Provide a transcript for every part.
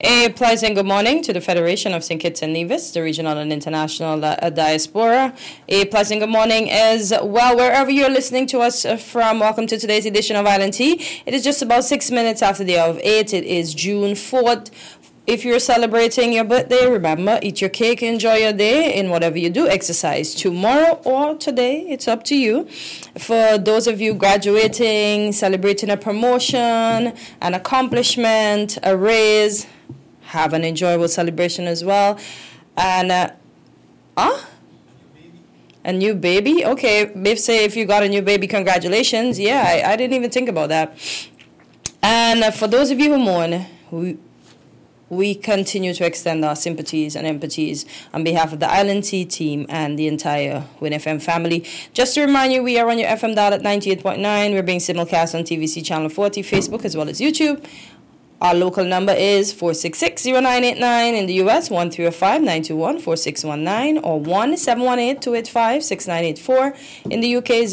A pleasant good morning to the Federation of St. Kitts and Nevis, the regional and international diaspora. A pleasant good morning as well, wherever you're listening to us from. Welcome to today's edition of Island Tea. It is just about 6 minutes after the hour of 8. It is June 4th. If you're celebrating your birthday, remember, eat your cake, enjoy your day, and whatever you do, exercise tomorrow or today. It's up to you. For those of you graduating, celebrating a promotion, an accomplishment, a raise, have an enjoyable celebration as well. And, a new baby? Okay, Biff say if you got a new baby, congratulations. Yeah, I didn't even think about that. And for those of you who mourn, we continue to extend our sympathies and empathies on behalf of the Island Tea team and the entire Win FM family. Just to remind you, we are on your FM dial at 98.9. We're being simulcast on TVC Channel 40, Facebook, as well as YouTube. Our local number is 466-0989 in the U.S., 1-305-921-4619, or 1-718-285-6984 in the U.K.,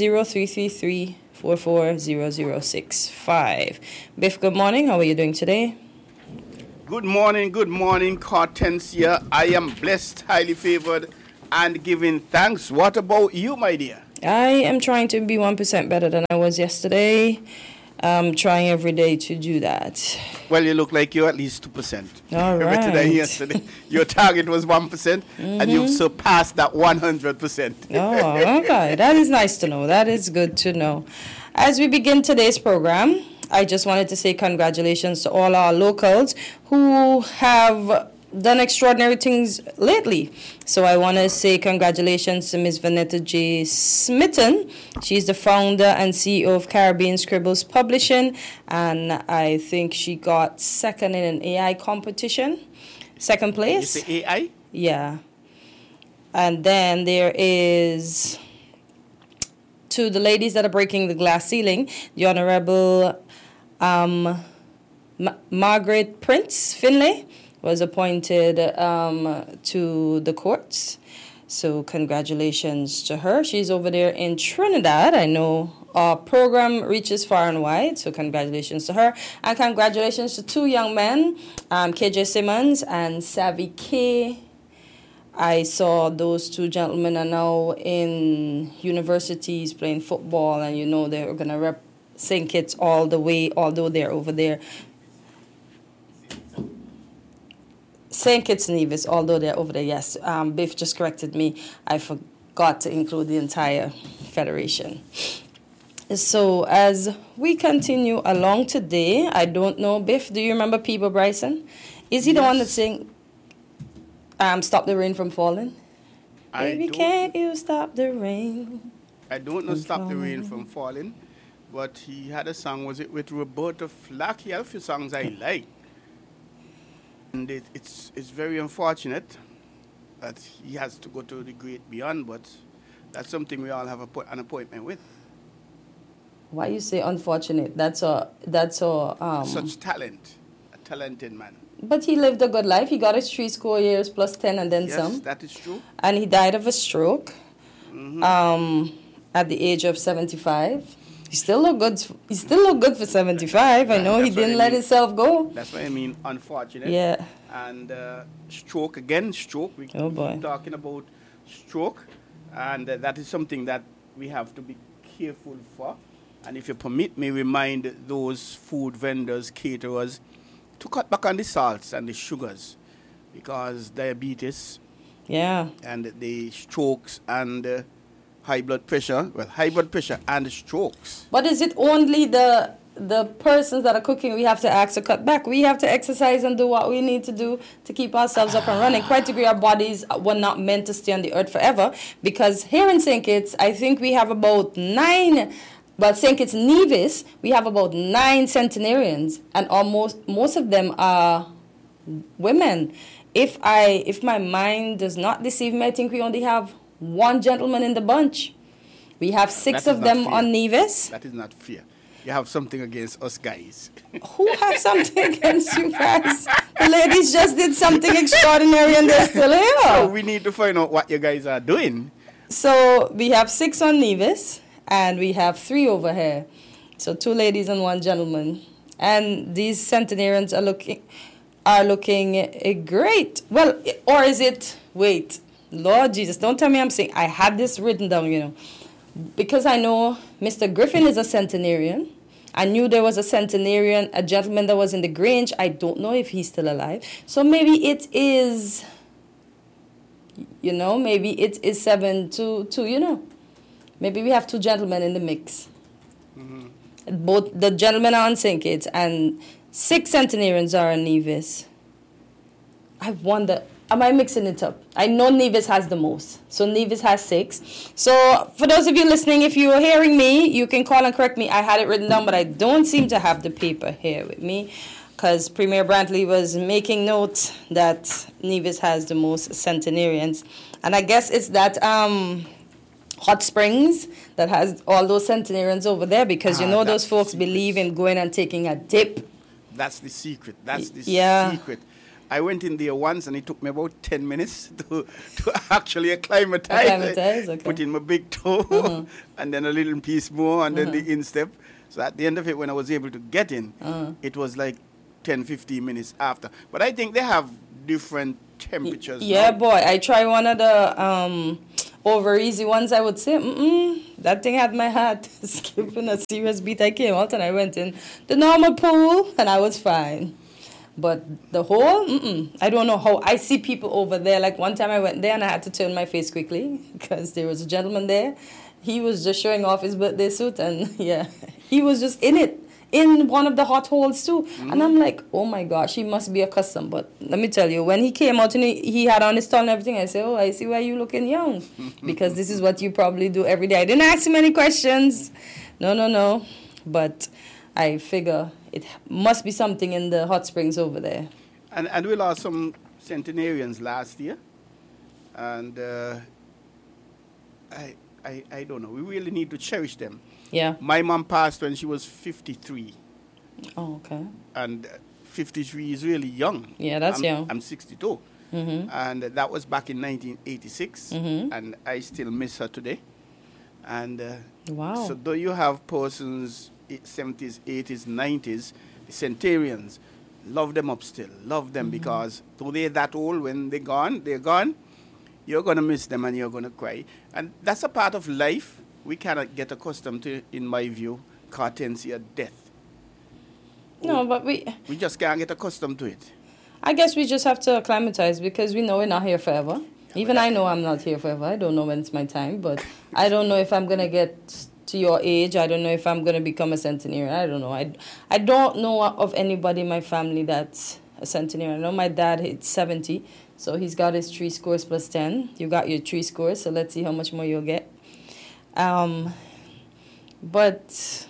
0333-440065. Biff, good morning. How are you doing today? Good morning, Hortensia. I am blessed, highly favored, and giving thanks. What about you, my dear? I am trying to be 1% better than I was yesterday. I'm trying every day to do that. Well, you look like you're at least 2%. All right. Better than yesterday. Your target was 1%, and you've surpassed that 100%. Oh, okay. That is nice to know. That is good to know. As we begin today's program, I just wanted to say congratulations to all our locals who have done extraordinary things lately. So I want to say congratulations to Ms. Vanetta J. Smitten. She's the founder and CEO of Caribbean Scribbles Publishing, and I think she got second in an AI competition. Second place. Is it AI? Yeah. And then there is, to the ladies that are breaking the glass ceiling, the Honorable Margaret Prince Finlay was appointed to the courts. So congratulations to her. She's over there in Trinidad. I know our program reaches far and wide, so congratulations to her. And congratulations to two young men, KJ Simmons and Savvy K. I saw those two gentlemen are now in universities playing football, and you know they're going to rep St. Kitts all the way, although they're over there. St. Kitts and Nevis, although they're over there, yes. Biff just corrected me. I forgot to include the entire federation. So as we continue along today, I don't know, Biff, do you remember Peebo Bryson? Is he the one that sang Stop the Rain from Falling? Baby, can't you stop the rain? I don't know Stop the Rain from Falling, but he had a song, was it with Roberta Flack? He had a few songs I like. And it's very unfortunate that he has to go to the great beyond, but that's something we all have an appointment with. Why you say unfortunate? That's such talent, a talented man. But he lived a good life. He got his 3 years plus 10 and then some. Yes, that is true. And he died of a stroke at the age of 75. He still look good. He still look good for 75. I know he didn't let himself go. That's what I mean. Unfortunate. Yeah. And stroke again. Stroke. We keep talking about stroke, and that is something that we have to be careful for. And if you permit me, remind those food vendors, caterers, to cut back on the salts and the sugars, because diabetes. Yeah. And the strokes and high blood pressure and strokes. But is it only the persons that are cooking we have to ask to cut back? We have to exercise and do what we need to do to keep ourselves up and running. Quite agree, our bodies were not meant to stay on the earth forever, because here in St. Kitts, I think we have about 9, but St. Kitts Nevis, we have about 9 centenarians, and most of them are women. If my mind does not deceive me, I think we only have 1 gentleman in the bunch. We have 6 of them on Nevis. That is not fair. You have something against us guys. Who have something against you guys? The ladies just did something extraordinary and they're still here. So we need to find out what you guys are doing. So we have 6 on Nevis and we have 3 over here. So 2 ladies and 1 gentleman. And these centenarians are are looking great. Well, or is it, wait, Lord Jesus, don't tell me I'm saying, I had this written down, you know, because I know Mr. Griffin is a centenarian. I knew there was a centenarian, a gentleman that was in the Grange. I don't know if he's still alive. So maybe it is, you know, maybe it is 7-2, you know. Maybe we have two gentlemen in the mix. Mm-hmm. Both the gentlemen are on St. Kitts and 6 centenarians are on Nevis. I wonder, am I mixing it up? I know Nevis has the most. So Nevis has 6. So for those of you listening, if you are hearing me, you can call and correct me. I had it written down, but I don't seem to have the paper here with me because Premier Brantley was making note that Nevis has the most centenarians. And I guess it's that Hot Springs that has all those centenarians over there because, you know, those folks believe in going and taking a dip. That's the secret. That's the secret. I went in there once and it took me about 10 minutes to actually acclimatize. Okay. Put in my big toe and then a little piece more and then the instep. So at the end of it, when I was able to get in, it was like 10-15 minutes after. But I think they have different temperatures. Yeah, boy. I tried one of the over easy ones, I would say. That thing had my heart skipping a serious beat. I came out and I went in the normal pool and I was fine. But the whole, I don't know how. I see people over there. Like one time I went there and I had to turn my face quickly because there was a gentleman there. He was just showing off his birthday suit and he was just in it. In one of the hot holes too. And I'm like, oh my gosh, he must be accustomed. But let me tell you, when he came out and he had on his towel and everything, I said, oh, I see why you looking young. Because this is what you probably do every day. I didn't ask him any questions. No. But I figure it must be something in the hot springs over there. And we lost some centenarians last year. And I don't know. We really need to cherish them. Yeah. My mom passed when she was 53. Oh, okay. And 53 is really young. Yeah, that's young. I'm 62. And that was back in 1986. And I still miss her today. And wow. So though you have persons 70s, 80s, 90s, the centenarians, love them up still. Love them because though they're that old, when they're gone. You're going to miss them and you're going to cry. And that's a part of life we cannot get accustomed to, in my view, cartency or death. No, but we just can't get accustomed to it. I guess we just have to acclimatize because we know we're not here forever. Even I know I'm not here forever. I don't know when it's my time, but I don't know if I'm going to get to your age. I don't know if I'm going to become a centenarian. I don't know. I don't know of anybody in my family that's a centenarian. I know my dad hit 70, so he's got his 3 scores plus 10. You got your 3 scores, so let's see how much more you'll get. But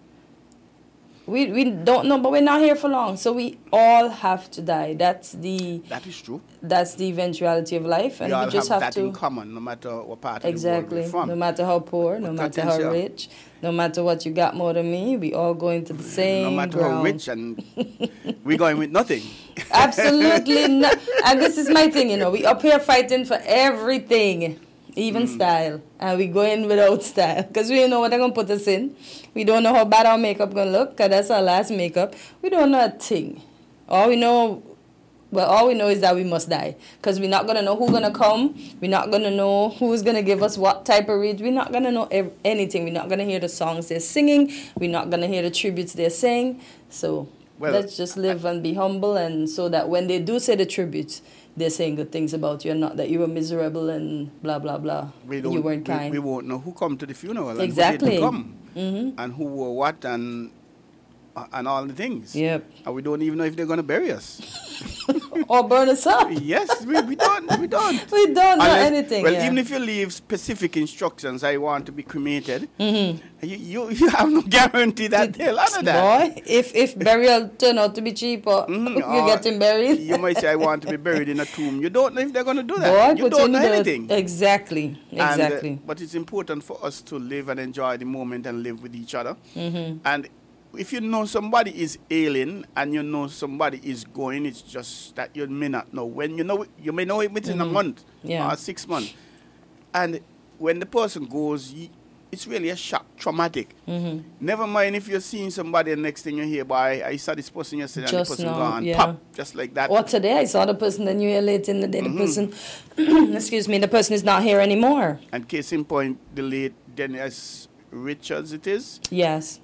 we don't know, but we're not here for long, so we all have to die. That is true. That's the eventuality of life, and we just have that to in common, no matter what part of the world we're from. No matter how poor, no matter how rich, no matter what you got more than me, we all going to the same. No matter ground. how rich, and we're going with nothing. Absolutely not. And this is my thing, we up here fighting for everything. Even style. And we go in without style. Because we don't know what they're going to put us in. We don't know how bad our makeup going to look. Because that's our last makeup. We don't know a thing. All we know is that we must die. Because we're not going to know who's going to come. We're not going to know who's going to give us what type of read. We're not going to know anything. We're not going to hear the songs they're singing. We're not going to hear the tributes they're saying. So let's just live and be humble. And so that when they do say the tributes, they're saying good things about you and not that you were miserable and blah, blah, blah. You weren't kind. We won't know who come to the funeral exactly. and who didn't come and who were what and all the things. Yep. And we don't even know if they're going to bury us. Or burn us up. Yes, we don't. We don't know anything. Well, even if you leave specific instructions, I want to be cremated, you have no guarantee that they'll honor that. Boy, if burial turn out to be cheaper, you're getting buried. You might say, I want to be buried in a tomb. You don't know if they're going to do that. Boy, you don't know anything. Exactly. But it's important for us to live and enjoy the moment and live with each other. And if you know somebody is ailing and you know somebody is going, it's just that you may not know. When you may know it within a month or 6 months. And when the person goes, it's really a shock, traumatic. Never mind if you're seeing somebody and next thing you hear, boy, I saw this person yesterday and the person gone, pop, just like that. Or today I saw the person, then you hear late in the day, the person, excuse me, the person is not here anymore. And case in point, the late Dennis Richards it is. Yes.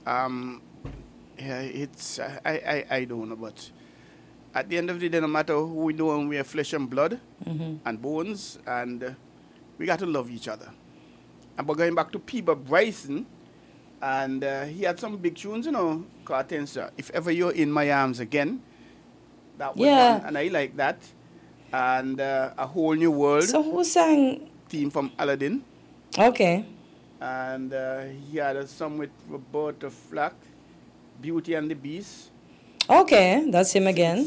Yeah, it's, I don't know, but at the end of the day, no matter who we know, and we are flesh and blood and bones, and we got to love each other. But going back to Peter Bryson, and he had some big tunes, you know, Cartensa. If Ever You're in My Arms Again, that was one, and I like that. And A Whole New World. So who sang? Theme from Aladdin. Okay. And he had a song with Roberta Flack, Beauty and the Beast. Okay, that's him again.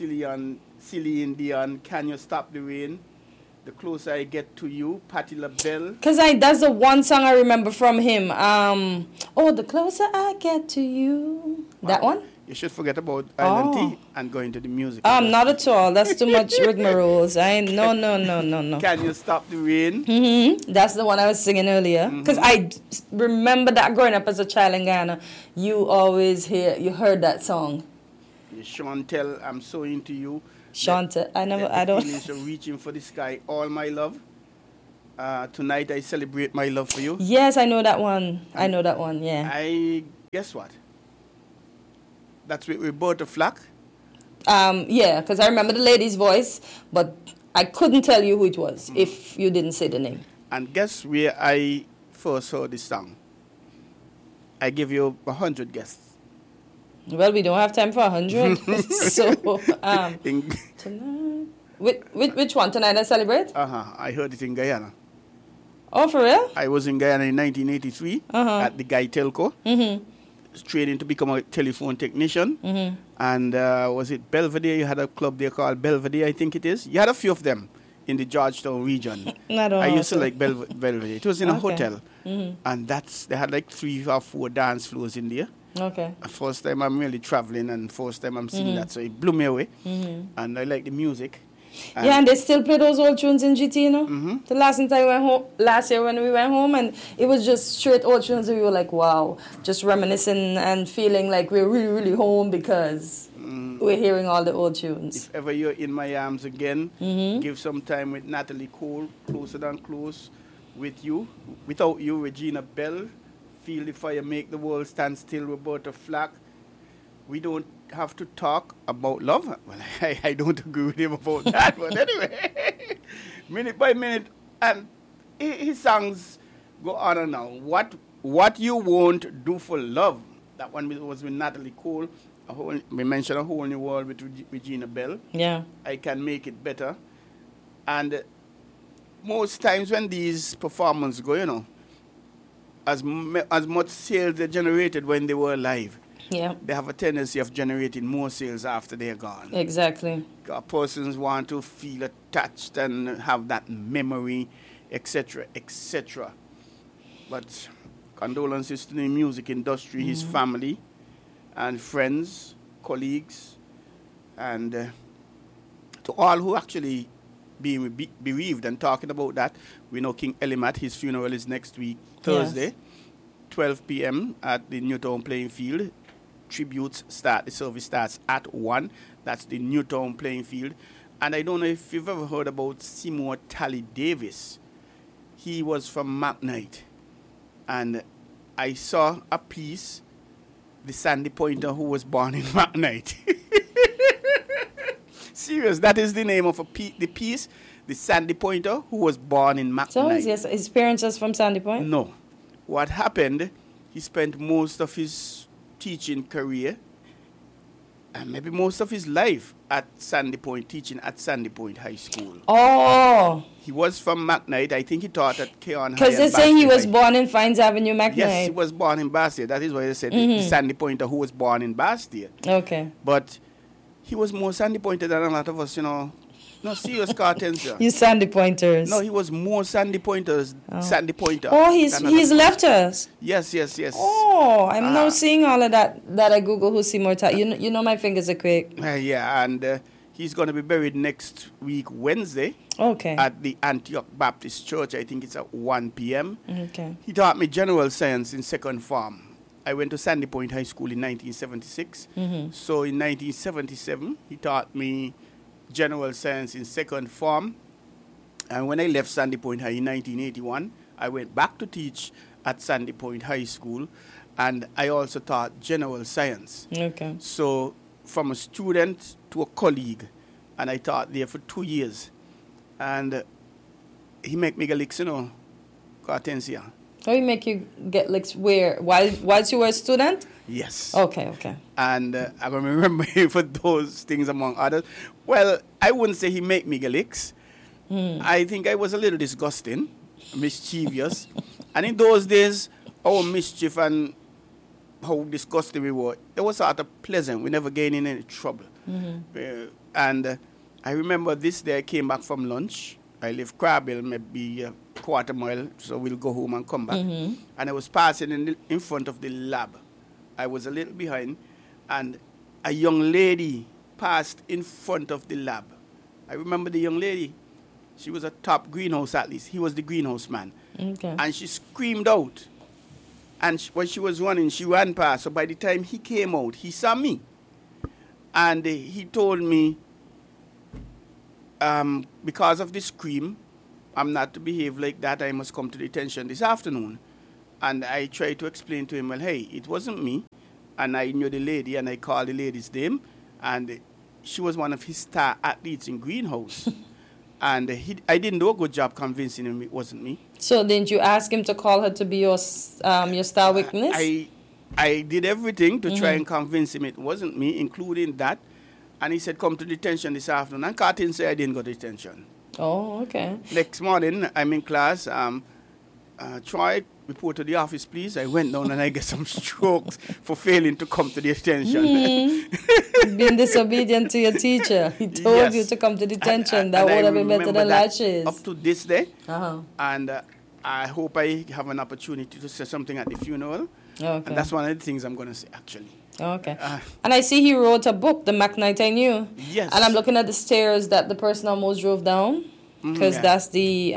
Celine Dion, Can You Stop the Rain? The Closer I Get to You, Patti LaBelle. Because that's the one song I remember from him. The Closer I Get to You. Wow. That one? You should forget about Island T and go into the music. Not at all. That's too much rigmaroles. No. Can You Stop the Rain? That's the one I was singing earlier. Because I remember that growing up as a child in Ghana. You heard that song. Chantel, I'm So Into You. Chantel, I don't. Reaching for the Sky, All My Love. Tonight I Celebrate My Love for You. Yes, I know that one. Yeah. Guess what? That's with Roberta Flack. Yeah, because I remember the lady's voice, but I couldn't tell you who it was if you didn't say the name. And guess where I first heard this song? I give you 100 guesses. Well, we don't have time for 100. So, tonight. Which one? Tonight I Celebrate? I heard it in Guyana. Oh, for real? I was in Guyana in 1983 at the Guy Telco, training to become a telephone technician. And was it Belvedere? You had a club there called Belvedere, I think it is. You had a few of them in the Georgetown region. I used to like Belvedere. It was in a hotel. And they had like 3 or 4 dance floors in there. Okay. First time I'm really traveling and first time I'm seeing that. So it blew me away. And I like the music. And they still play those old tunes in GT, you know? The last time I went home, last year when we went home, and it was just straight old tunes, and we were like, wow, just reminiscing and feeling like we're really, really home because we're hearing all the old tunes. If Ever You're in My Arms Again, give some time with Natalie Cole, Closer Than Close, with you, Without You, Regina Bell, Feel the Fire, Make the World Stand Still, Roberta Flack. We don't have to talk about love. Well, I don't agree with him about that, but anyway, minute by minute, and his songs go on and on. What You Won't Do for Love, that one was with Natalie Cole. We mentioned A Whole New World with Regina Bell. Yeah. I Can Make It Better. And most times when these performances go, you know, as much sales they generated when they were alive, they have a tendency of generating more sales after they're gone. Exactly. Persons want to feel attached and have that memory, etc., etc. But condolences to the music industry, his family, and friends, colleagues, and to all who actually being bereaved. And talking about that, we know King Elimat, his funeral is next week, Thursday, 12 p.m. at the Newtown Playing Field. Tributes start, the service starts at 1. That's the Newtown Playing Field. And I don't know if you've ever heard about Seymour Tally Davis. He was from McKnight. And I saw a piece, the Sandy Pointer who was born in McKnight. Serious, that is the name of the piece, the Sandy Pointer who was born in McKnight. So his parents are from Sandy Point? No. What happened, he spent most of his teaching career and maybe most of his life at Sandy Point, teaching at Sandy Point High School. Oh. He was from McKnight. I think he taught at Keon High. Because they say he was born in Fines Avenue, McKnight. Yes, he was born in Bastia. That is why they said the Sandy Pointer who was born in Bastia. Okay. But he was more Sandy Pointer than a lot of us, you know. No, serious cartons. You Sandy Pointers. No, he was more Sandy Pointers. Sandy Pointer. Oh, he's left us. Yes. Oh, I'm now seeing all of that I Google who Seymour Tally. You know my fingers are quick. Yeah, and He's going to be buried next week, Wednesday. Okay. At the Antioch Baptist Church. I think it's at 1 p.m. Okay. He taught me general science in second form. I went to Sandy Point High School in 1976. So in 1977, he taught me general science in second form. And when I left Sandy Point High in 1981, I went back to teach at Sandy Point High School. And I also taught general science. Okay. So from a student to a colleague. And I taught there for 2 years. And he make me get licks, Hortensia. How he make you get licks where? Whilst you were a student? Yes. Okay. And I can remember him for those things among others. Well, I wouldn't say he make me get licks. I think I was a little disgusting, mischievous. And in those days, our mischief and how disgusting we were, it was sort of pleasant. We never gained in any trouble. And I remember this day I came back from lunch. I live Crabhill, maybe a quarter mile, so we'll go home and come back. And I was passing in front of the lab. I was a little behind, and a young lady passed in front of the lab. I remember the young lady. She was a top greenhouse at least. He was the greenhouse man. Okay. And she screamed out. And when she was running, she ran past. So by the time he came out, he saw me. And he told me, because of the scream, I'm not to behave like that. I must come to detention this afternoon. And I tried to explain to him, well, hey, it wasn't me. And I knew the lady, and I called the lady's name. And she was one of his star athletes in Greenhouse. And I didn't do a good job convincing him it wasn't me. So didn't you ask him to call her to be your star witness? I did everything to try and convince him it wasn't me, including that. And he said, come to detention this afternoon. And Cartin said I didn't go to detention. Oh, okay. Next morning, I'm in class. Troy, report to the office, please. I went down and I get some strokes for failing to come to detention. Being disobedient to your teacher. He told you to come to detention. That would have been better than lashes. Up to this day. And I hope I have an opportunity to say something at the funeral. Okay. And that's one of the things I'm going to say, actually. Okay. And I see he wrote a book, The McKnight I Knew. Yes. And I'm looking at the stairs that the person almost drove down. Because that's the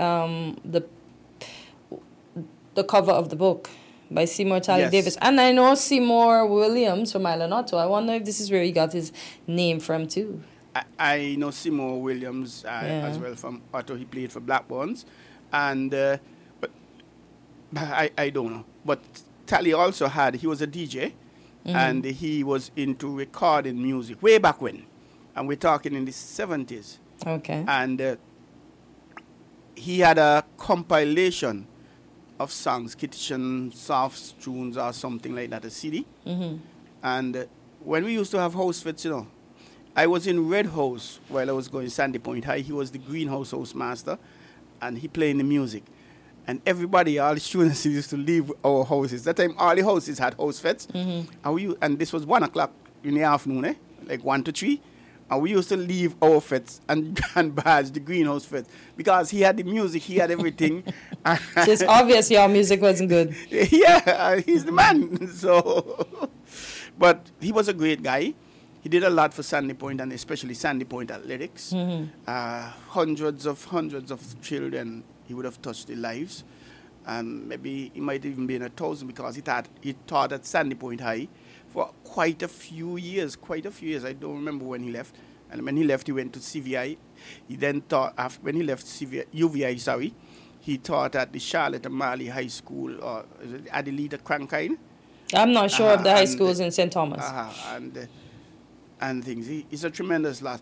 cover of the book by Seymour Tally Davis. And I know Seymour Williams from Island Otto. I wonder if this is where he got his name from, too. I know Seymour Williams as well from Otto. He played for Blackburns. And but I don't know. But Tally also he was a DJ. And he was into recording music way back when. And we're talking in the 70s. Okay. And he had a compilation of songs, Kitchen Soft Tunes or something like that, a CD. And when we used to have house fits, I was in Red House while I was going Sandy Point High. He was the Greenhouse house master, and he playing the music. And everybody, all the students used to leave our houses. That time, all the houses had house fets. And this was 1 o'clock in the afternoon, like 1 to 3. And we used to leave our fets and badge the Greenhouse fets because he had the music, he had everything. So it's obvious your music wasn't good. Yeah, he's the man. So, but he was a great guy. He did a lot for Sandy Point and especially Sandy Point Athletics. Hundreds of children he would have touched their lives. Maybe he might even be in 1,000 because he taught at Sandy Point High for quite a few years. I don't remember when he left. And when he left, he went to CVI. He then taught, when he left UVI, he taught at the Charlotte and Marley High School, or Adelita Crankine. I'm not sure of the high schools in St. Thomas. And things. He's a tremendous loss.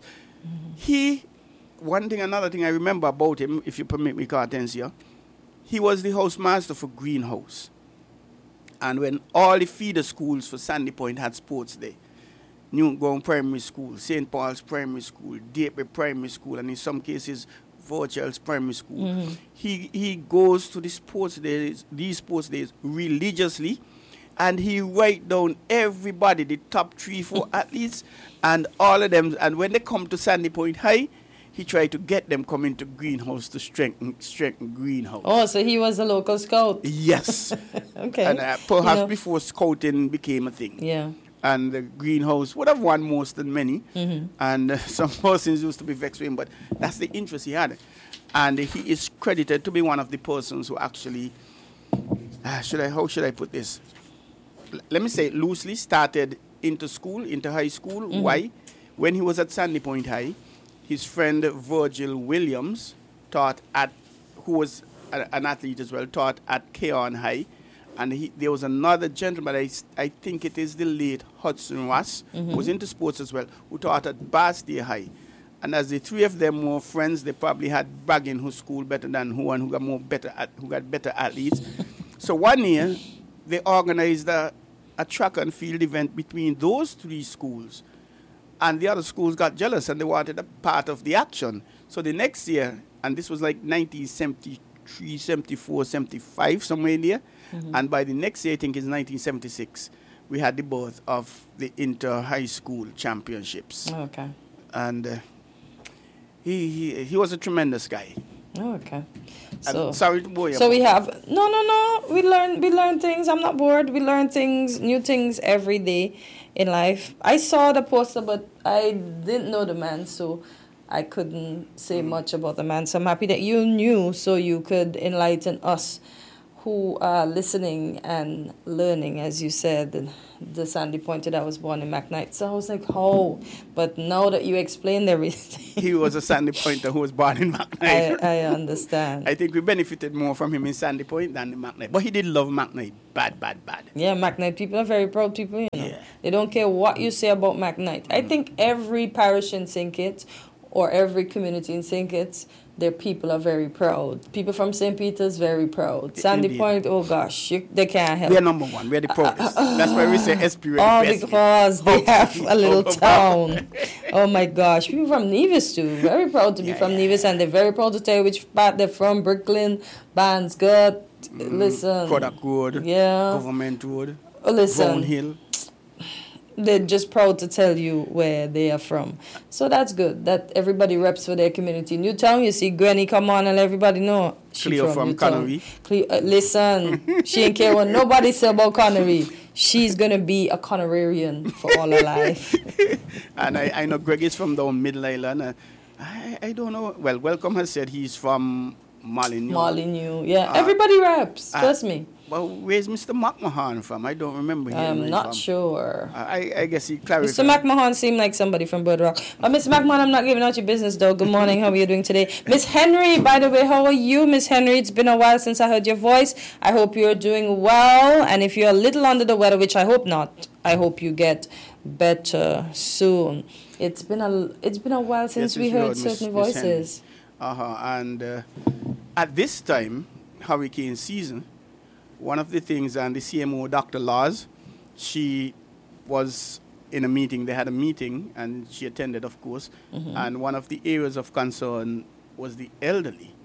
Another thing I remember about him, if you permit me, Cartensia, he was the housemaster for Greenhouse. And when all the feeder schools for Sandy Point had sports day, Newton Primary School, St. Paul's Primary School, Dieppe Primary School, and in some cases, Vorchel's Primary School, he goes to these sports days religiously, and he write down everybody, the top 3, 4 athletes, and all of them. And when they come to Sandy Point High, he tried to get them coming to Greenhouse to strengthen Greenhouse. Oh, so he was a local scout. Yes. Okay. And perhaps before scouting became a thing. Yeah. and the greenhouse would have won most than many. And some persons used to be vexed with him, but that's the interest he had. And he is credited to be one of the persons who actually, how should I put this? Let me say it loosely, started into high school. Why? When he was at Sandy Point High, his friend Virgil Williams who was an athlete as well, taught at Keon High. And there was another gentleman, I think it is the late Hudson Ross, who was into sports as well, who taught at Barstow High. And as the three of them were friends, they probably had bragging who schooled better than who and who got better athletes. So one year, they organized a track and field event between those three schools. And the other schools got jealous and they wanted a part of the action. So the next year, and this was like 1973, 74, 75, somewhere in there. And by the next year, I think it's 1976, we had the birth of the inter-high school championships. Oh, okay. And he was a tremendous guy. Oh, okay. So sorry to bore you. So we have no. We learn things. I'm not bored. We learn things, new things every day in life. I saw the poster, but I didn't know the man, so I couldn't say much about the man. So I'm happy that you knew, so you could enlighten us who are listening and learning, as you said. The Sandy Pointer that was born in McKnight. So I was like, oh. But now that you explained everything. He was a Sandy Pointer who was born in McKnight. I understand. I think we benefited more from him in Sandy Point than in McKnight. But he did love McKnight. Bad. Yeah, McKnight people are very proud people, you know. Yeah. They don't care what you say about McKnight. I think every parish in St. Kitts or every community in St. Kitts, their people are very proud. People from St. Peter's, very proud. Sandy Indeed. Point, oh gosh, they can't help. We are number one. We are the proudest. That's why we say SP. Because they have a little town. Oh my gosh. People from Nevis too. Very proud to be from Nevis, and they're very proud to tell you which part they're from. Brooklyn, Barnesgut, listen. Product Road. Yeah. Government Road. Oh, listen. Brown Hill. They're just proud to tell you where they are from. So that's good, that everybody reps for their community. Newtown, you see Granny come on and everybody know she Cleo from Connery. Listen, she ain't care what nobody say about Connery. She's going to be a Connerarian for all her life. And I know Greg is from down Middle Island. I don't know. Well, Welcome has said he's from Molyneux. Yeah. Everybody reps, trust me. Well, where's Mr. McMahon from? I don't remember him. I'm not sure. I guess he clarified. Mr. McMahon seemed like somebody from Bird Rock. But Mr. McMahon, I'm not giving out your business, though. Good morning. How are you doing today? Miss Henry, by the way, how are you, Miss Henry? It's been a while since I heard your voice. I hope you're doing well. And if you're a little under the weather, which I hope not, I hope you get better soon. It's been a while since we heard certain voices. And at this time, hurricane season, one of the things, and the CMO, Dr. Laws, she was in a meeting. They had a meeting, and she attended, of course. And one of the areas of concern was the elderly.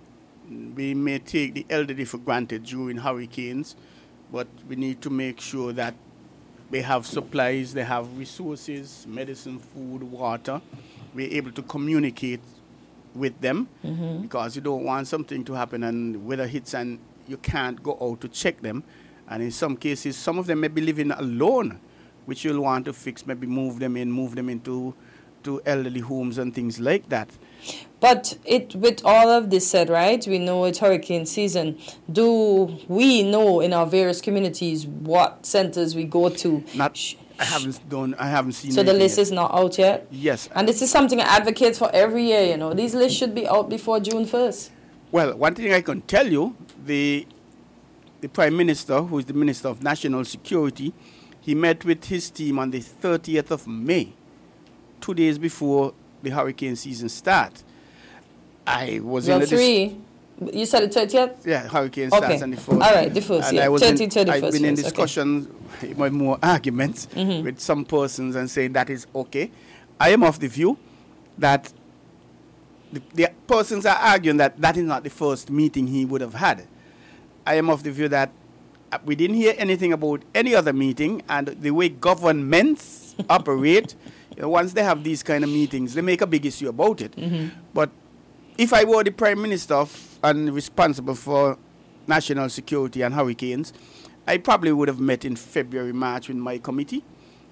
We may take the elderly for granted during hurricanes, but we need to make sure that they have supplies, they have resources, medicine, food, water. We're able to communicate with them because you don't want something to happen and weather hits and you can't go out to check them. And in some cases, some of them may be living alone, which you'll want to fix, maybe move them into elderly homes and things like that. But with all of this said, right, we know it's hurricane season. Do we know in our various communities what centers we go to? I haven't seen. So the list is not out yet? Yes. And this is something I advocate for every year, you know. These lists should be out before June 1st. Well, one thing I can tell you, the Prime Minister, who is the Minister of National Security, he met with his team on the 30th of May, 2 days before the hurricane season starts. I was in the... You said the 30th? Yeah, hurricane starts on the 1st. All right, the 1st, and yeah. 31st. I've been in discussions, more arguments with some persons and saying that is okay. I am of the view that the persons are arguing that is not the first meeting he would have had. I am of the view that we didn't hear anything about any other meeting, and the way governments operate, once they have these kind of meetings, they make a big issue about it. But if I were the Prime Minister and responsible for national security and hurricanes, I probably would have met in February, March with my committee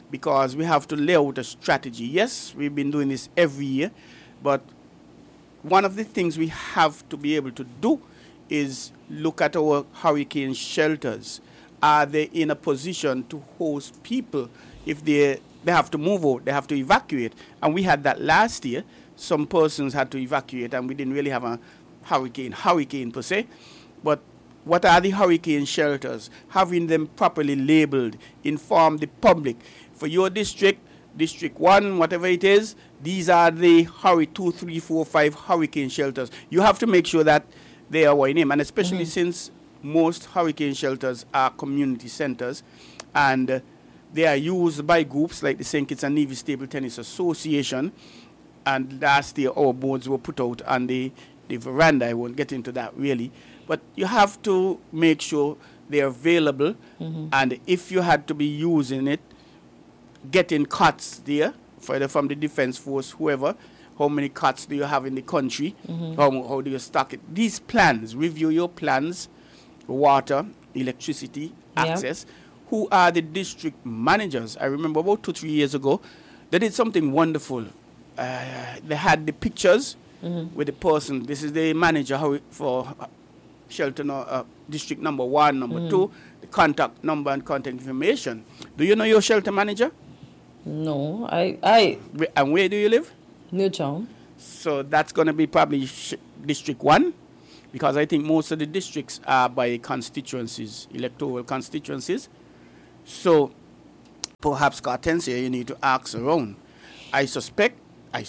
because we have to lay out a strategy. Yes, we've been doing this every year, but one of the things we have to be able to do is look at our hurricane shelters. Are they in a position to host people if they have to move out, they have to evacuate? And we had that last year. Some persons had to evacuate, and we didn't really have a hurricane per se. But what are the hurricane shelters? Having them properly labeled, inform the public. For your district, District 1, whatever it is, these are the 2, 3, 4, 5 hurricane shelters. You have to make sure that they are in name, and especially since most hurricane shelters are community centers, and they are used by groups like the St. Kitts and Nevis Table Tennis Association. And last year, our boards were put out on the veranda. I won't get into that really, but you have to make sure they're available. And if you had to be using it, getting cots there, from the Defense Force, whoever, how many cots do you have in the country? How do you stock it? These plans, review your plans, water, electricity, access. Who are the district managers? I remember about 2-3 years ago, they did something wonderful. They had the pictures with the person. This is the manager for shelter district number 1, number 2, the contact number and contact information. Do you know your shelter manager? No, I. And where do you live? Newtown. So that's going to be probably District 1, because I think most of the districts are by constituencies, electoral constituencies. So perhaps Cartensia, you need to ask around. I suspect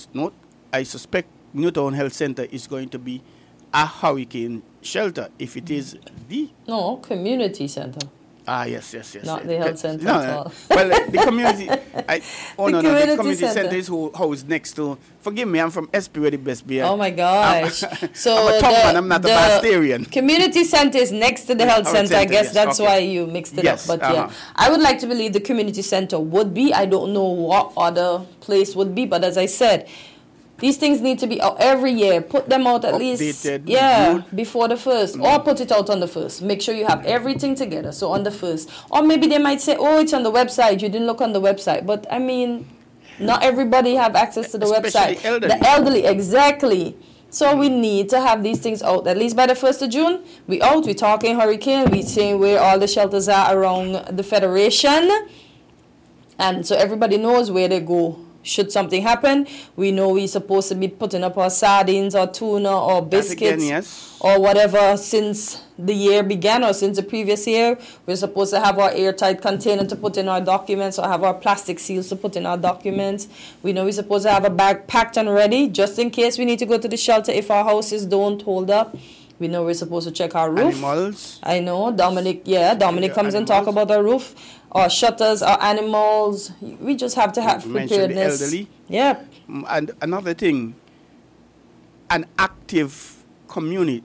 Newtown Health Center is going to be a hurricane shelter, if it is the... No, community center. Yes. Not the health center at all. Well, the community... the community center is housed next to... Forgive me, I'm from SP, where the best beer. Oh my gosh. So I'm a top man, I'm not a Bastarian. Community center is next to the health center. I guess that's why you mixed it up. But yeah, I would like to believe the community center would be. I don't know what other place would be, but as I said, these things need to be out every year. Put them out at least, before the 1st, or put it out on the 1st. Make sure you have everything together. So on the 1st, or maybe they might say, "Oh, it's on the website. You didn't look on the website." But I mean, not everybody have access to the especially website. The elderly, exactly. So we need to have these things out at least by the 1st of June. We talking hurricane. We saying where all the shelters are around the Federation, and so everybody knows where they go. Should something happen, we know we're supposed to be putting up our sardines or tuna or biscuits or whatever since the year began or since the previous year. We're supposed to have our airtight container to put in our documents or have our plastic seals to put in our documents. We know we're supposed to have a bag packed and ready just in case we need to go to the shelter if our houses don't hold up. We know we're supposed to check our roof. Animals. I know, Dominic comes and talk about our roof. Our shutters, our animals. We just have to have preparedness. The elderly. Yeah. And another thing, an active committee,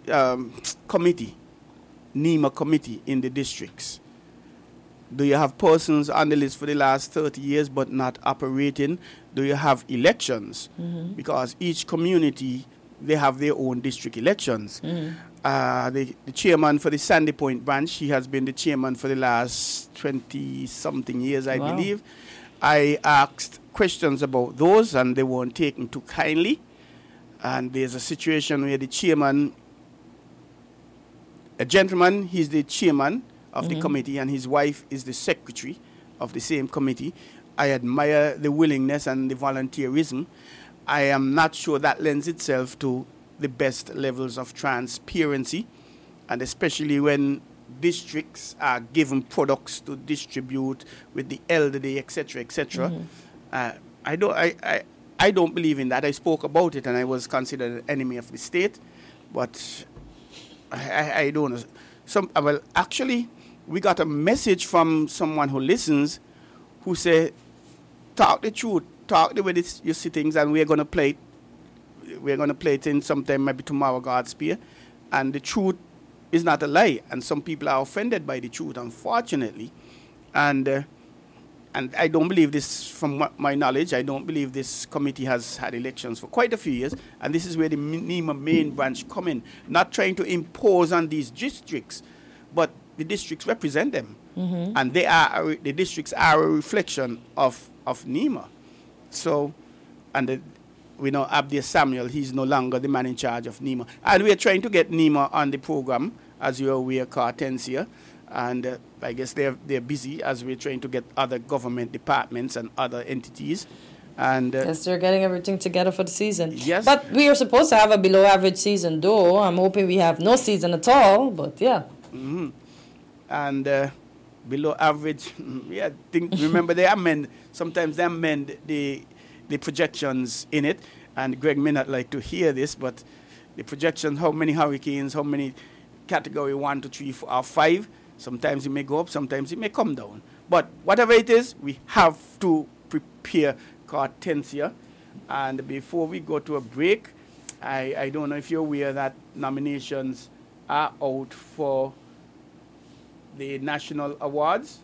NEMA committee in the districts. Do you have persons on the list for the last 30 years but not operating? Do you have elections? Because each community, they have their own district elections. The chairman for the Sandy Point branch, he has been the chairman for the last 20-something years, I believe. I asked questions about those, and they weren't taken too kindly. And there's a situation where the chairman, a gentleman, he's the chairman of the committee, and his wife is the secretary of the same committee. I admire the willingness and the volunteerism. I am not sure that lends itself to the best levels of transparency, and especially when districts are given products to distribute with the elderly, etc., etc. I don't believe in that. I spoke about it, and I was considered an enemy of the state, but I don't know. Well, actually, we got a message from someone who listens, who said, "Talk the truth. Talk the way you see things, and we're going to play it. We're going to play it in sometime, maybe tomorrow, God's spear." And the truth is not a lie. And some people are offended by the truth, unfortunately. And I don't believe this, from my knowledge, I don't believe this committee has had elections for quite a few years. And this is where the NEMA main branch come in. Not trying to impose on these districts, but the districts represent them. And the districts are a reflection of NEMA. So, and we know Abdi Samuel, he's no longer the man in charge of NEMA. And we're trying to get NEMA on the program, as you're aware, Cartencia. And I guess they're busy as we're trying to get other government departments and other entities. And yes, they're getting everything together for the season. Yes. But we are supposed to have a below average season, though. I'm hoping we have no season at all, but yeah. And below average, yeah, remember sometimes they amend the projections in it. And Greg may not like to hear this, but the projections, how many hurricanes, how many category 1, 2, 3, 4, or 5, sometimes it may go up, sometimes it may come down. But whatever it is, we have to prepare Cartencia. And before we go to a break, I don't know if you're aware that nominations are out for the national awards,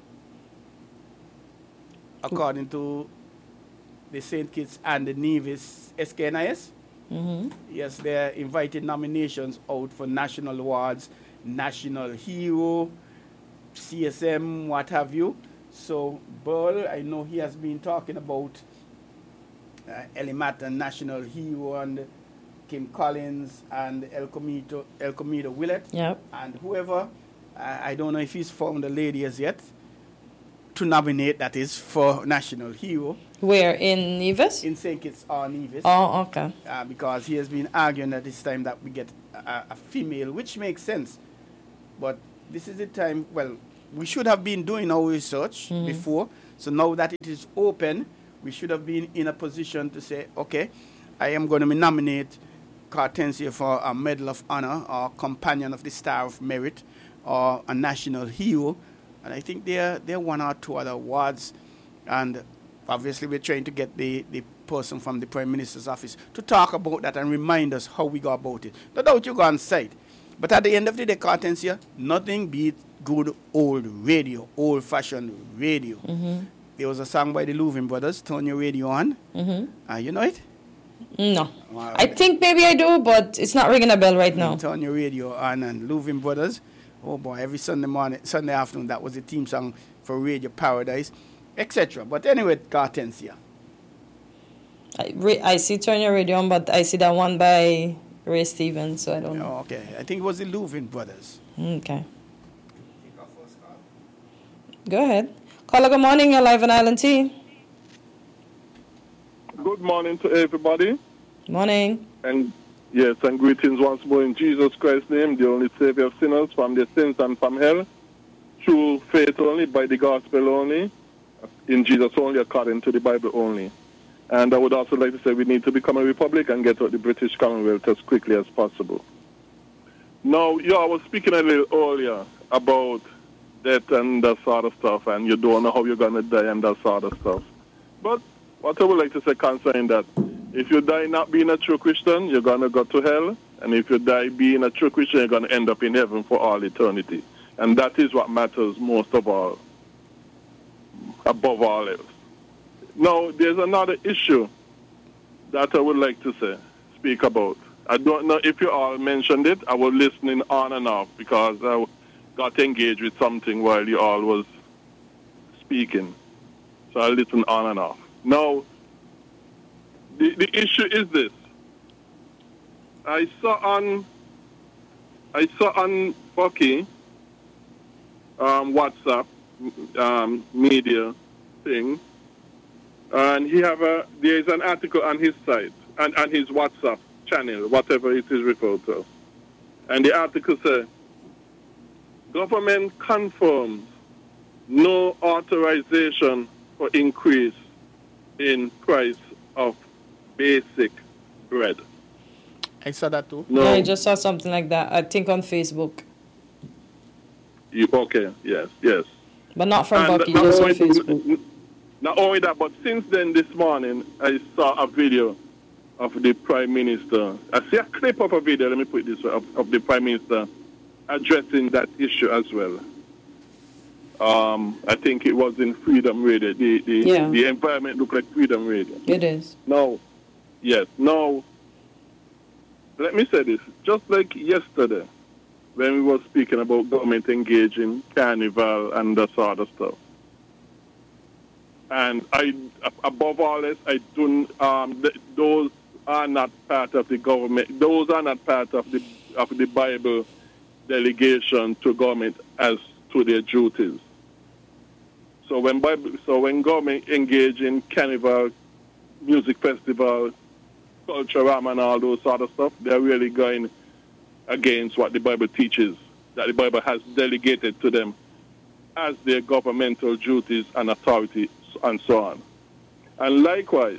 according to the St. Kitts and the Nevis SKNIS. Yes, they're invited nominations out for national awards, National Hero, CSM, what have you. So, Burl, I know he has been talking about Elimata National Hero and Kim Collins and El Comido Willett. Yep. And whoever, I don't know if he's found a lady as yet to nominate, that is, for National Hero. Where? In Nevis? In St. Kitts or Nevis. Oh, okay. Because he has been arguing at this time that we get a female, which makes sense. But this is the time, well, we should have been doing our research before. So now that it is open, we should have been in a position to say, okay, I am going to nominate Cartencia for a Medal of Honor or Companion of the Star of Merit or a National Hero. And I think there are 1 or 2 other awards. And obviously we're trying to get the person from the Prime Minister's office to talk about that and remind us how we go about it. No doubt you go on site. But at the end of the day, Cartencia, nothing beats good old radio, old-fashioned radio. There was a song by the Louvin Brothers, Turn Your Radio On. You know it? No. I think maybe I do, but it's not ringing a bell right now. Turn Your Radio On and Louvin Brothers. Oh boy, every Sunday afternoon, that was the theme song for Radio Paradise, etc. But anyway, Cartencia. I see Turn Your Radio On, but I see that one by Ray Stevens, so I don't know. Okay, I think it was the Louvin Brothers. Okay. Go ahead. Caller, good morning. You're live on Island T. Good morning to everybody. Morning. And yes, and greetings once more in Jesus Christ's name, the only Savior of sinners from their sins and from hell, through faith only, by the gospel only, in Jesus only, according to the Bible only. And I would also like to say we need to become a republic and get out the British Commonwealth as quickly as possible. Now, I was speaking a little earlier about death and that sort of stuff, and you don't know how you're going to die and that sort of stuff. But what I would like to say concerning that, if you die not being a true Christian, you're going to go to hell. And if you die being a true Christian, you're going to end up in heaven for all eternity. And that is what matters most of all, above all else. Now, there's another issue that I would like to speak about. I don't know if you all mentioned it. I was listening on and off because I got engaged with something while you all was speaking. So I listened on and off. Now, the issue is this. I saw on Bucky WhatsApp media thing, and there is an article on his site and his WhatsApp channel, whatever it is referred to. And the article says, government confirms no authorization for increase in price of basic bread. I saw that too. No. Yeah, I just saw something like that, I think on Facebook. Okay, yes. But not from Bucky, just on Facebook. Not only that, but since then this morning, I saw a video of the Prime Minister. I see a clip of a video, let me put it this way, of the Prime Minister addressing that issue as well. I think it was in Freedom Radio. The environment looked like Freedom Radio. It is. Now, let me say this. Just like yesterday, when we were speaking about government engaging carnival and that sort of stuff. And above all this, those are not part of the government. Those are not part of the Bible delegation to government as to their duties. So when government engage in carnival, music festival, culture and all those sort of stuff, they're really going against what the Bible teaches, that the Bible has delegated to them as their governmental duties and authority and so on. And likewise,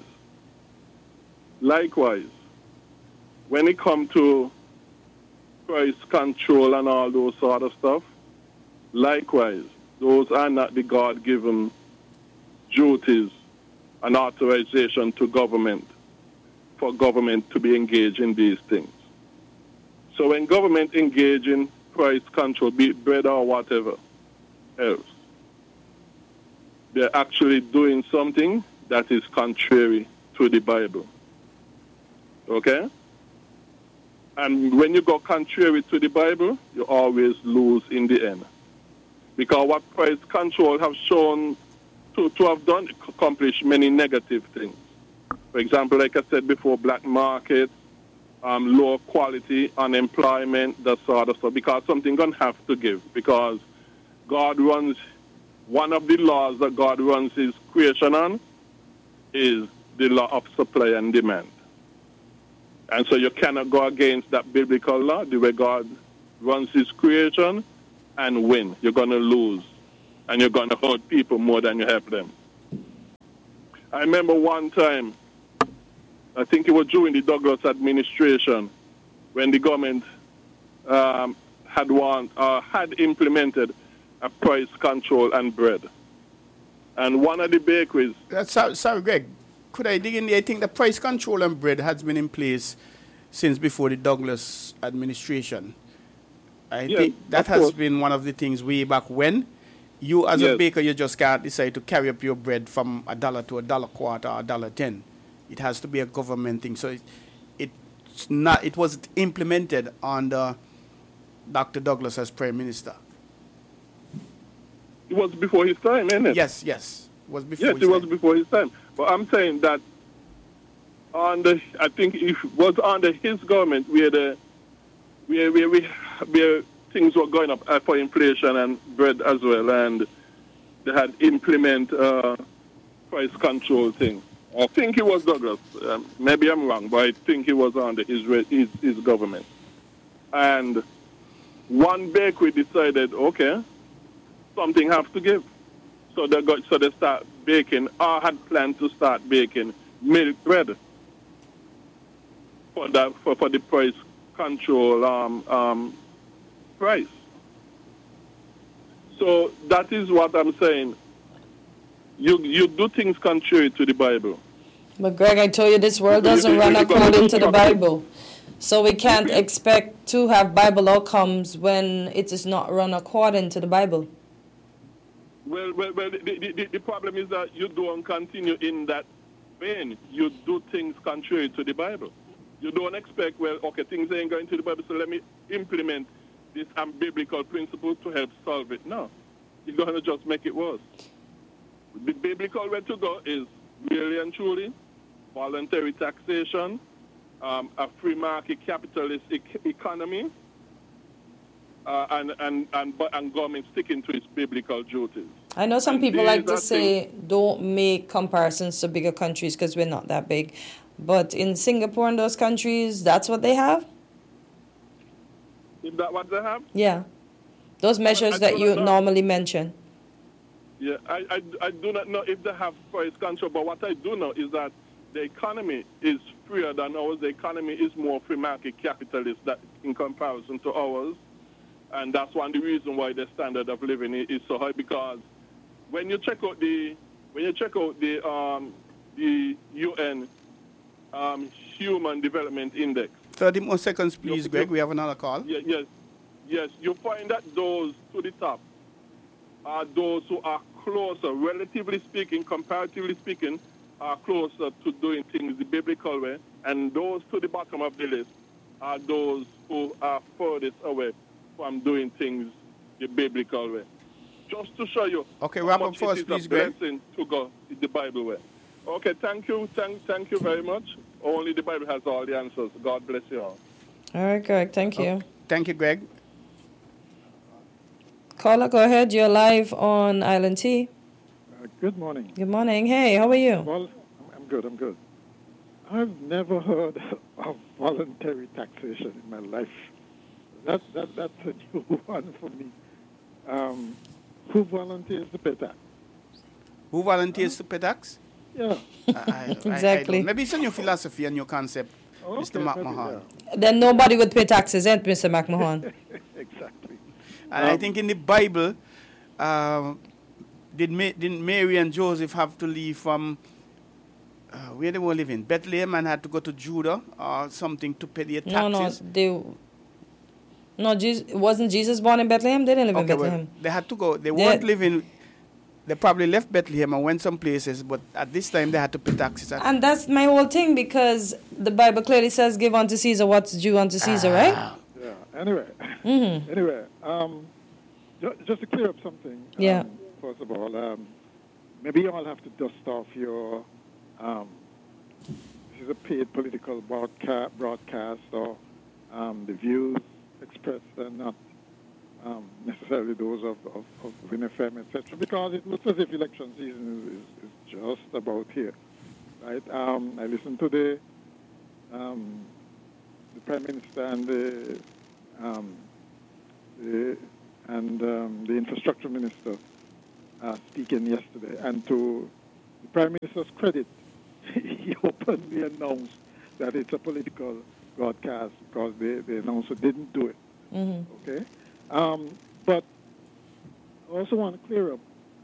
when it comes to price control and all those sort of stuff, likewise, those are not the God-given duties and authorization to government for government to be engaged in these things. So when government engage in price control, be it bread or whatever else, they're actually doing something that is contrary to the Bible. Okay? And when you go contrary to the Bible, you always lose in the end. Because what price control have shown to have done, accomplish many negative things. For example, like I said before, black market, low quality, unemployment, that sort of stuff. Because something going to have to give. Because God runs, one of the laws that God runs his creation on is the law of supply and demand. And so you cannot go against that biblical law, the way God runs his creation, and win. You're going to lose. And you're going to hurt people more than you help them. I remember one time, I think it was during the Douglas administration, when the government had implemented a price control on bread. And one of the bakeries... Sorry, Greg. Could I dig in there? I think the price control on bread has been in place since before the Douglas administration. I think that has been one of the things way back when. You as a baker, you just can't decide to carry up your bread from $1 to $1.25 or $1.10. It has to be a government thing. So it was implemented under Dr. Douglas as Prime Minister. It was before his time, isn't it? Yes. It was before his time. Yes, it was before his time. But I'm saying that I think it was under his government where things were going up for inflation and bread as well, and they had implement price control thing. I think it was Douglas. Maybe I'm wrong, but I think it was under his government. And one bakery decided, okay, something has to give. So they start baking, or had planned to start baking milk bread for the price control price. So that is what I'm saying. You do things contrary to the Bible. But Greg, I told you this world doesn't run according to the Bible. So we can't expect to have Bible outcomes when it is not run according to the Bible. Well, the problem is that you don't continue in that vein. You do things contrary to the Bible. You don't expect, well, okay, things ain't going to the Bible, so let me implement this unbiblical principle to help solve it. No. You're going to just make it worse. The biblical way to go is really and truly voluntary taxation, a free market capitalist economy, and government sticking to its biblical duties. I know some people like to say don't make comparisons to bigger countries because we're not that big. But in Singapore and those countries, that's what they have? Is that what they have? Yeah. Those measures that you normally mention. Yeah, I do not know if they have price control, but what I do know is that the economy is freer than ours. The economy is more free market capitalist in comparison to ours. And that's one of the reasons why the standard of living is so high, because when you check out the UN Human Development Index. 30 more seconds, please, Greg. We have another call. Yes. You find that those to the top are those who are closer, relatively speaking, comparatively speaking, are closer to doing things the biblical way, and those to the bottom of the list are those who are furthest away from doing things the biblical way. Just to show you wrap up for us, please, Greg. Blessing to go the Bible way. Okay, thank you very much. Only the Bible has all the answers. God bless you all. All right, Greg. Thank you. Thank you, Greg. Caller, go ahead. You're live on Island T. Good morning. Good morning. Hey, how are you? Well, I'm good. I've never heard of voluntary taxation in my life. That's a new one for me. Who volunteers to pay tax? Who volunteers to pay tax? Yeah. Exactly. Maybe it's a new philosophy and new concept, Mr. McMahon. Yeah. Then nobody would pay taxes, ain't Mr. McMahon? Exactly. And I think in the Bible, didn't Mary and Joseph have to leave from where they were living? Bethlehem, and had to go to Judah or something to pay their taxes? Wasn't Jesus born in Bethlehem? They didn't live in Bethlehem. Well, they had to go. They weren't living. They probably left Bethlehem and went some places, but at this time they had to pay taxes. And that's my whole thing, because the Bible clearly says, "Give unto Caesar what's due unto Caesar," right? Yeah. Anyway. Just to clear up something. Yeah. First of all, maybe you all have to dust off your. This is a paid political broadcast, or the views expressed are not necessarily those of WinFM, etc. Because it looks as if election season is just about here, right? I listened to the Prime Minister and the Infrastructure Minister speaking yesterday, and to the Prime Minister's credit, he openly announced that it's a political broadcast because they announced it didn't do it. Mm-hmm. Okay? But I also want to clear up,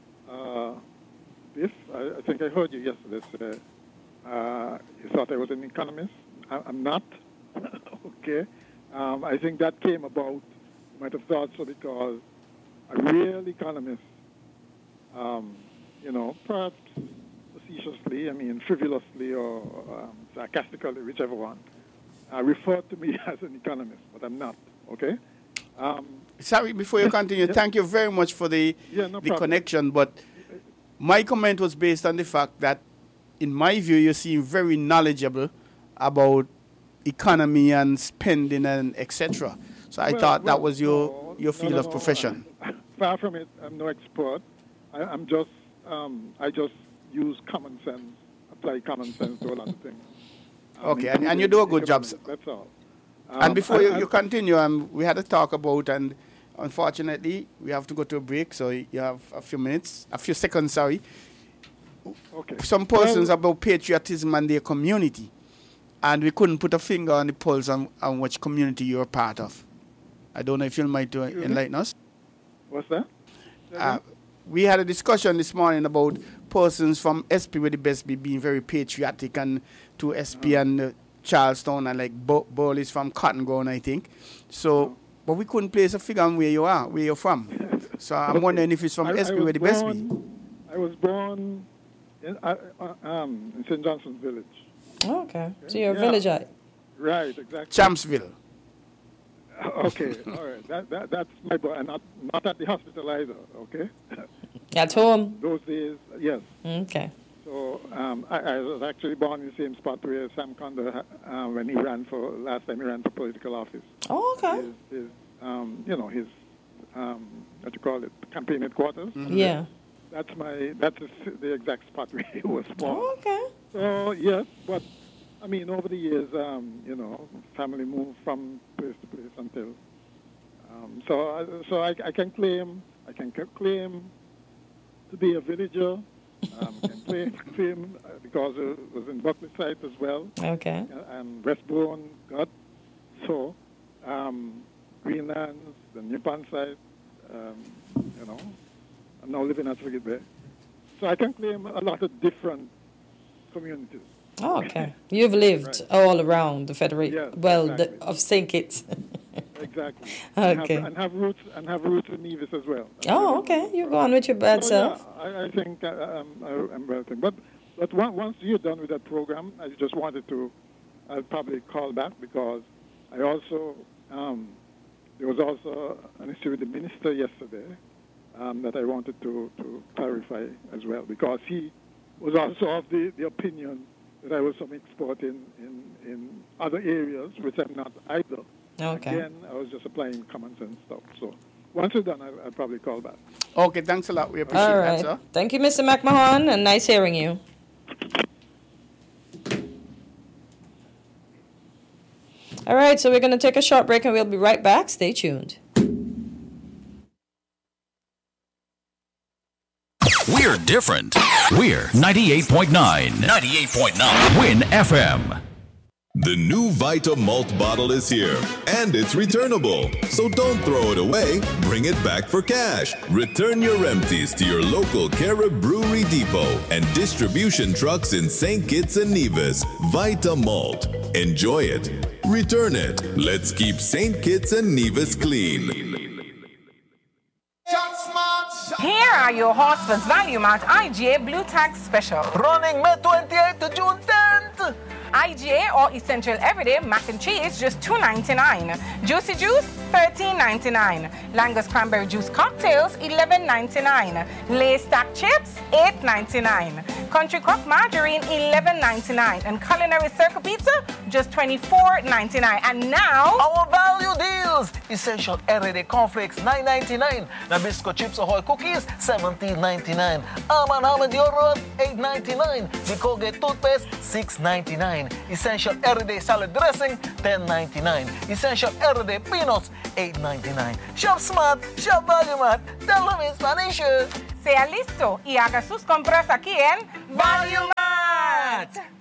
Biff, I think I heard you yesterday say you thought I was an economist. I'm not. Okay? I think that came about, you might have thought so because a real economist, perhaps facetiously, frivolously or sarcastically, whichever one, referred to me as an economist, but I'm not. Okay? Sorry, before you continue, thank you very much for the connection, but my comment was based on the fact that, in my view, you seem very knowledgeable about economy and spending and etc. So I thought that was your field of profession. Far from it, I'm no expert. I just use common sense, apply common sense to a lot of things. Okay, and you do a good job. That's all. And before you continue, we had a talk about, and unfortunately, we have to go to a break, so you have a few seconds, sorry. Okay. Some persons about patriotism and their community, and we couldn't put a finger on the pulse on which community you're part of. I don't know if you might enlighten us. What's that? We had a discussion this morning about persons from SP with the best being very patriotic, and to SP and Charlestown, and like Burley's from Cotton Ground, I think. So, but we couldn't place a figure on where you're from. So I'm wondering if it's from SP with the best be. I was born in St. Johnson's Village. Oh, okay. So you're a villageite. Right, exactly. Champsville. Okay, all right. That's my boy, and not at the hospital either. Okay. At home. Those days, yes. Okay. So I was actually born in the same spot where Sam Condor, when he ran for political office. Oh, okay. His what you call it, campaign headquarters. Mm-hmm. Yeah. That's the exact spot where he was born. Oh, okay. So yes, but over the years, family moved from place to place until. So I can claim to be a villager. Can claim because it was in Buckley site as well. Okay. And Westbourne got so Greenlands, the Nippon site. I'm now living at Frigate Bay. So I can claim a lot of different communities. Oh, okay. You've lived all around the Federation. Yes, exactly. Of St. Kitts. Exactly. Okay. And have roots in Nevis as well. Oh, okay. You're going with your bad self. Yeah, I think I'm well thinking. But once you're done with that program, I just wanted to, I'll probably call back because I also there was also an issue with the minister yesterday that I wanted to clarify as well, because he was also of the opinion that I was some expert in other areas, which I'm not either. Okay. Again, I was just applying common sense stuff. So once it's done, I'll probably call back. Okay, thanks a lot. We appreciate that, sir. Thank you, Mr. McMahon, and nice hearing you. All right, so we're going to take a short break, and we'll be right back. Stay tuned. We're different. We're 98.9. 98.9. Win FM. The new Vita Malt bottle is here, and it's returnable. So don't throw it away. Bring it back for cash. Return your empties to your local Carib Brewery Depot and distribution trucks in St. Kitts and Nevis. Vita Malt. Enjoy it. Return it. Let's keep St. Kitts and Nevis clean. Here are your Horseman's Value Mart IGA Blue Tag Special. Running May 28th to June 10th. IGA or Essential Everyday Mac and Cheese, just $2.99. Juicy Juice, $13.99. Langus Cranberry Juice Cocktails, $11.99. Lay's Stack Chips, $8.99. Country Crock Margarine, $11.99. And Culinary Circle Pizza, just $24.99. And now, our value deals. Essential Everyday Cornflakes, $9.99. Nabisco Chips Ahoy Cookies, $17.99. Almond Hamad Yogurt, $8.99. The Colgate Toothpaste, $6.99. Essential Everyday Salad Dressing, $10.99. Essential Everyday Peanuts, $8.99. Shop smart, shop value mart. Tell them in Spanish. sea listo y haga sus compras aquí en Value Mart.